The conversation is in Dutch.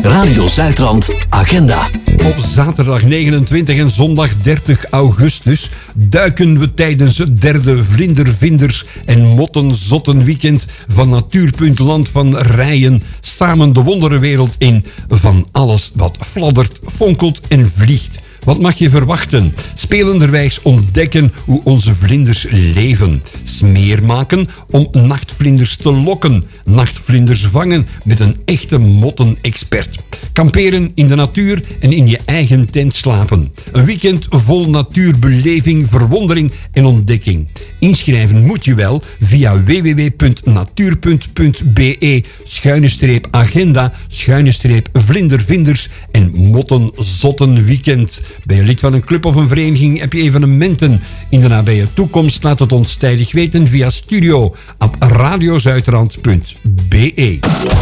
Radio Zuidrand Agenda. Op zaterdag 29 en zondag 30 augustus duiken we tijdens het derde Vlindervinders en Mottenzotten weekend van Natuurpunt Land van Rijen samen de wonderenwereld in van alles wat fladdert, fonkelt en vliegt. Wat mag je verwachten? Spelenderwijs ontdekken hoe onze vlinders leven. Smeer maken om nachtvlinders te lokken. Nachtvlinders vangen met een echte mottenexpert. Kamperen in de natuur en in je eigen tent slapen. Een weekend vol natuurbeleving, verwondering en ontdekking. Inschrijven moet je wel via www.natuurpunt.be/agenda/vlindervinders en Mottenzottenweekend. Ben je lid van een club of een vereniging? Heb je evenementen in de nabije toekomst? Laat het ons tijdig weten via studio@radiozuidrand.be.